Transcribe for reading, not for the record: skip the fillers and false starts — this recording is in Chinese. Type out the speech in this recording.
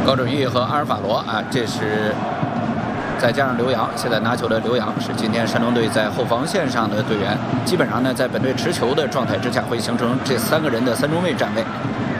高准翼和阿尔法罗啊，这是再加上刘洋，现在拿球的刘洋是今天山东队在后防线上的队员。基本上呢，在本队持球的状态之下，会形成这3个人的3中卫站位。